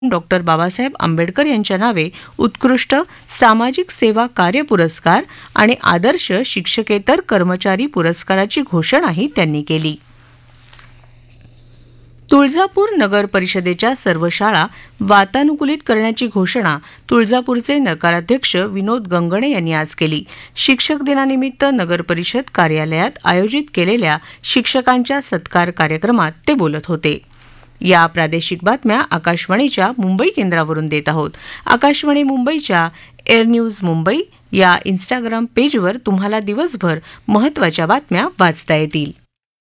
Doctor Babasaheb Ambedkar यांच्या नावे उत्कृष्ट सामाजिक सेवा कार्य पुरस्कार आणि आदर्श शिक्षकेतर कर्मचारी पुरस्काराची घोषणाही त्यांनी केली. तुळजापूर नगर परिषदेच्या सर्व शाळा वातानुकूलित करण्याची घोषणा तुळजापूरचे नगराध्यक्ष विनोद गंगणे यांनी आज केली. शिक्षक दिनानिमित्त नगर परिषद कार्यालयात आयोजित केलेल्या शिक्षकांच्या सत्कार कार्यक्रमात ते बोलत होते. या प्रादेशिक बातम्या आकाशवाणीच्या मुंबई केंद्रावरून देत आहोत. आकाशवाणी मुंबईच्या एअर न्यूज मुंबई या इन्स्टाग्राम पेजवर तुम्हाला दिवसभर महत्त्वाच्या बातम्या वाचता येतील.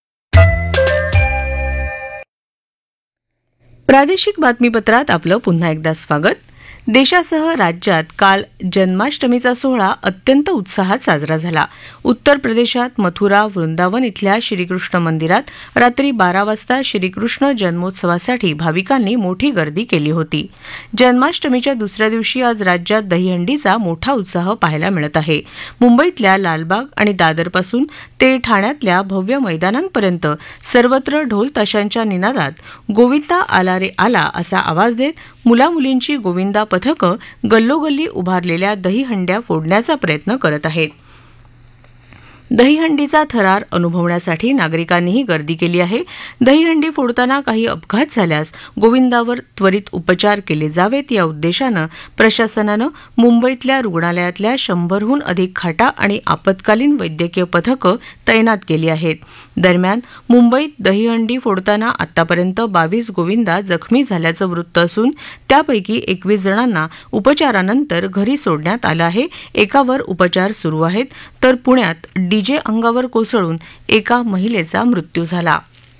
प्रादेशिक बातमीपत्रात आपलं पुन्हा एकदा स्वागत. देशासह राज्यात काल जन्माष्टमीचा सोहळा अत्यंत उत्साहात साजरा झाला. उत्तर प्रदेशात मथुरा वृंदावन इथल्या श्रीकृष्ण मंदिरात रात्री 12 वाजता श्रीकृष्ण जन्मोत्सवासाठी भाविकांनी मोठी गर्दी केली होती. जन्माष्टमीच्या दुसऱ्या दिवशी आज राज्यात दहीहंडीचा मोठा उत्साह पाहायला मिळत आहे. मुंबईतल्या लालबाग आणि दादरपासून ते ठाण्यातल्या भव्य मैदानांपर्यंत सर्वत्र ढोल ताशांच्या निनादात गोविंदा आला रे आला असा आवाज देत मुलामुलींची गोविंदा पथकं गल्लोगल्ली उभारलेल्या दहीहंड्या फोडण्याचा प्रयत्न करत आहेत. दहीहंडीचा थरार अनुभवण्यासाठी नागरिकांनीही गर्दी केली आहे. दहीहंडी फोडताना काही अपघात झाल्यास गोविंदावर त्वरित उपचार केले जावेत या उद्देशानं प्रशासनानं मुंबईतल्या रुग्णालयातल्या 100हून अधिक खाटा आणि आपत्कालीन वैद्यकीय पथकं तैनात केली आहेत. दरम्यान मुंबईत दहीहंडी फोडताना आतापर्यंत 22 गोविंदा जखमी झाल्याचं वृत्त असून त्यापैकी 21 जणांना उपचारानंतर घरी सोडण्यात आलं आहे. एकावर उपचार सुरू आहेत तर पुण्यात डीजे अंगावर कोसळून एका महिलेचा मृत्यू झाला.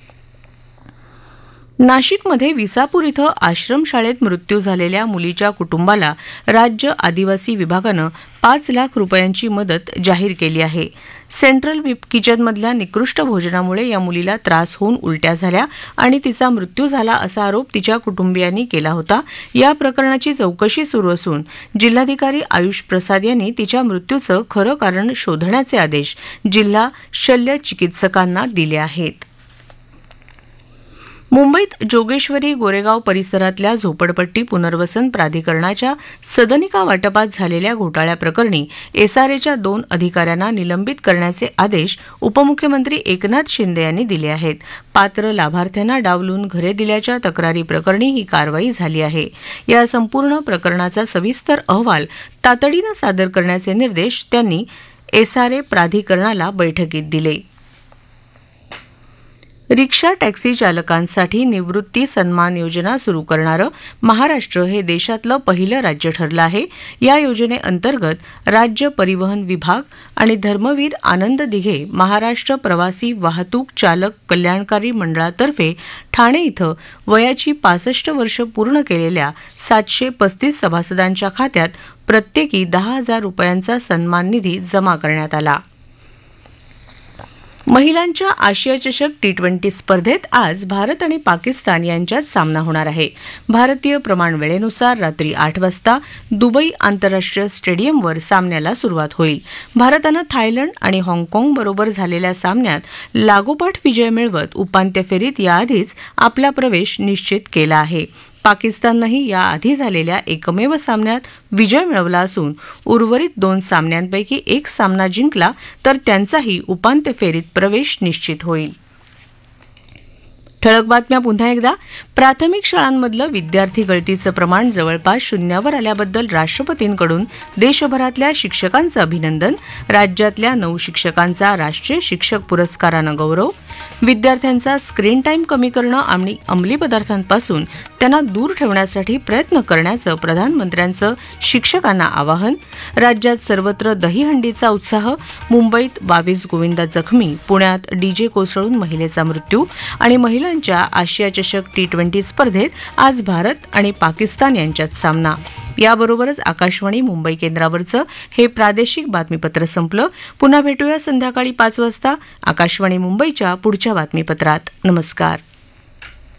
नाशिकमध्ये विसापूर इथं आश्रमशाळेत मृत्यू झालेल्या मुलीच्या कुटुंबाला राज्य आदिवासी विभागानं 5 लाख रुपयांची मदत जाहीर केली आहे. सेंट्रल किचनमधल्या निकृष्ट भोजनामुळे या मुलीला त्रास होऊन उलट्या झाल्या आणि तिचा मृत्यू झाला असा आरोप तिच्या कुटुंबियांनी केला होता. या प्रकरणाची चौकशी सुरू असून जिल्हाधिकारी आयुष प्रसाद यांनी तिच्या मृत्यूचं खरं कारण शोधण्याचे आदेश जिल्हा शल्य चिकित्सकांना दिले आहेत. मुंबईत जोगेश्वरी गोरेगाव परिसरातल्या झोपडपट्टी पुनर्वसन प्राधिकरणाच्या सदनिका वाटपात झालेल्या घोटाळ्याप्रकरणी एसआरएच्या 2 अधिकाऱ्यांना निलंबित करण्याचे आदेश उपमुख्यमंत्री एकनाथ शिंदे यांनी दिले आहेत. पात्र लाभार्थ्यांना डावलून घरे दिल्याच्या तक्रारी प्रकरणी ही कारवाई झाली आहे. या संपूर्ण प्रकरणाचा सविस्तर अहवाल तातडीनं सादर करण्याचे निर्देश त्यांनी एसआरए प्राधिकरणाला बैठकीत दिले. रिक्षा टॅक्सी चालकांसाठी निवृत्ती सन्मान योजना सुरू करणारं महाराष्ट्र हे देशातलं पहिलं राज्य ठरलं आहे. या योजनेअंतर्गत राज्य परिवहन विभाग आणि धर्मवीर आनंद दिघे महाराष्ट्र प्रवासी वाहतूक चालक कल्याणकारी मंडळातर्फे ठाणे इथं वयाची 65 वर्ष पूर्ण केलेल्या 735 सभासदांच्या खात्यात प्रत्येकी 10,000 रुपयांचा सन्मान निधी जमा करण्यात आला. महिलांच्या आशिया चषक T20 स्पर्धेत आज भारत आणि पाकिस्तान यांच्यात सामना होणार आहे. भारतीय प्रमाण वेळेनुसार रात्री 8 वाजता दुबई आंतरराष्ट्रीय स्टेडियमवर सामन्याला सुरुवात होईल. भारतानं थायलंड आणि हाँगकाँग बरोबर झालेल्या सामन्यात लागोपाठ विजय मिळवत उपांत्य फेरीत याआधीच आपला प्रवेश निश्चित केला आहे. पाकिस्ताननंही याआधी झालेल्या एकमेव सामन्यात विजय मिळवला असून उर्वरित 2 सामन्यांपैकी एक सामना जिंकला तर त्यांचाही उपांत्य फेरीत प्रवेश निश्चित होईल. ठळक बातम्या पुन्हा एकदा. प्राथमिक शाळांमधलं विद्यार्थी गळतीचं प्रमाण जवळपास शून्यावर आल्याबद्दल राष्ट्रपतींकडून देशभरातल्या शिक्षकांचं अभिनंदन. राज्यातल्या 9 शिक्षकांचा राष्ट्रीय शिक्षक पुरस्कारानं गौरव. विद्यार्थ्यांचा स्क्रीन टाईम कमी करणं आणि अंमली पदार्थांपासून त्यांना दूर ठेवण्यासाठी प्रयत्न करण्याचं प्रधानमंत्र्यांचं शिक्षकांना आवाहन. राज्यात सर्वत्र दहीहंडीचा उत्साह. मुंबईत 22 गोविंदा जखमी. पुण्यात डीजे कोसळून महिलेचा मृत्यू. आणि महिलांच्या आशिया चषक T20 स्पर्धेत आज भारत आणि पाकिस्तान यांच्यात सामना. याबरोबरच आकाशवाणी मुंबई केंद्रावरचं हे प्रादेशिक बातमीपत्र संपलं. पुन्हा भेटूया संध्याकाळी 5 वाजता आकाशवाणी मुंबईच्या पुढच्या बातमीपत्रात. नमस्कार.